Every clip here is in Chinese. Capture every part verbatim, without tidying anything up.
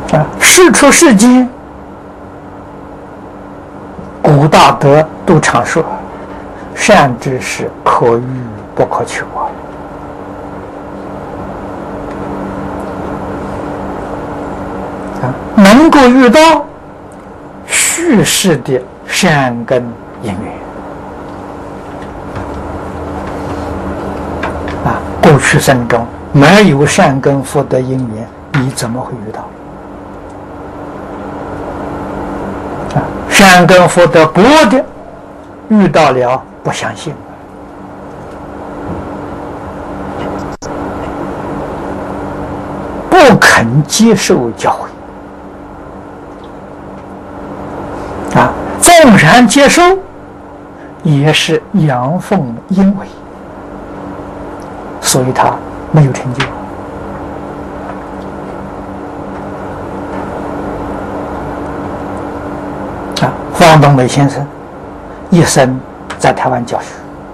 啊，世出世间，古大德都常说，善知识可遇不可求啊。啊，能够遇到续世的善根因缘啊，过去生中没有善根福德因缘，你怎么会遇到？啊，善根福德薄的，遇到了不相信，不肯接受教诲。啊，纵然接受，也是阳奉阴违，所以他没有成就。啊，黄东梅先生一生在台湾教学。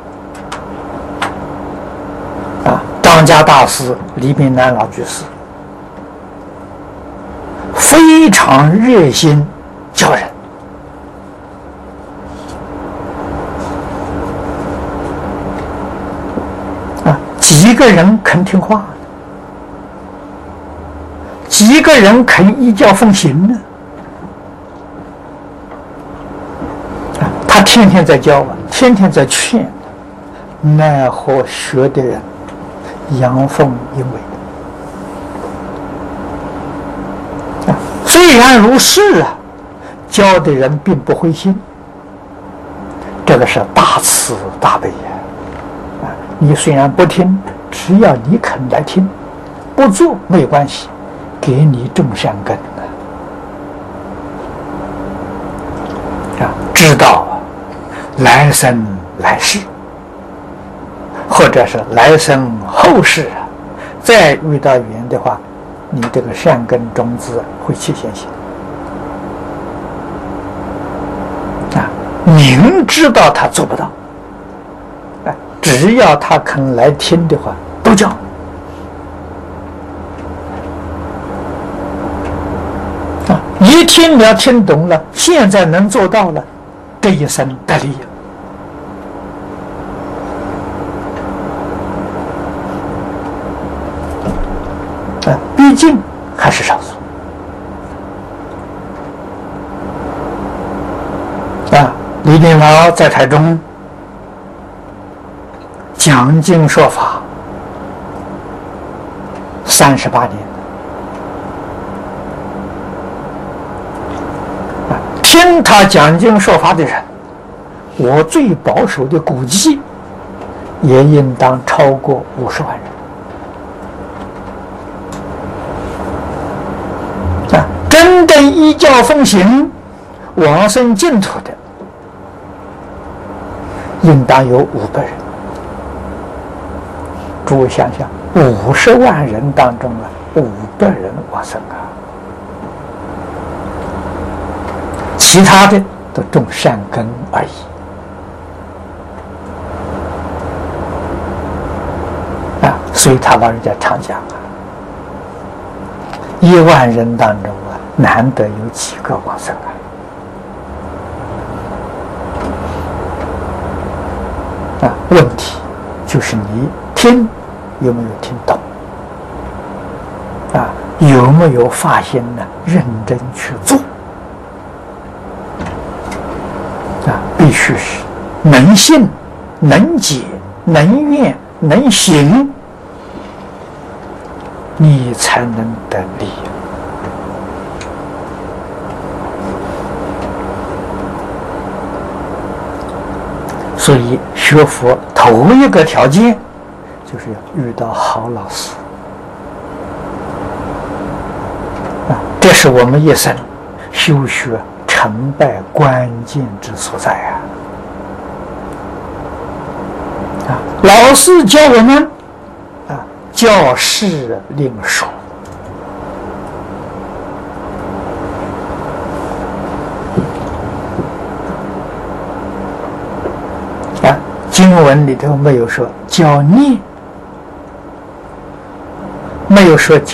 啊，当家大师李炳南老居士非常热心教人。几个人肯听话呢？几个人肯依教奉行呢？啊，他天天在教啊，天天在劝，奈何学的人阳奉阴违啊？虽然如是啊，教的人并不灰心，这个是大慈大悲呀！你虽然不听，只要你肯来听，不做没有关系，给你种善根啊！知道来生来世，或者是来生后世啊，再遇到缘的话，你这个善根种子会起现行啊！明知道他做不到。只要他肯来听的话，都教啊！一听了听懂了，现在能做到了，这一生得利啊！毕竟还是少数啊！李炳老在台中讲经说法三十八年，听他讲经说法的人，我最保守的估计，也应当超过五十万人。啊，真正依教奉行、往生净土的，应当有五百人。诸位想想，五十万人当中啊，五百人往生啊，其他的都种善根而已。啊，所以他老人家常讲啊，一万人当中啊，难得有几个往生啊。啊，问题就是你听有没有听懂啊？有没有发心呢？认真去做啊！必须是能信、能解、能愿、能行，你才能得利。所以学佛头一个条件，就是要遇到好老师啊！这是我们一生修学成败关键之所在啊！啊，老师教我们啊，教事令说啊，经文里头没有说教念。没有说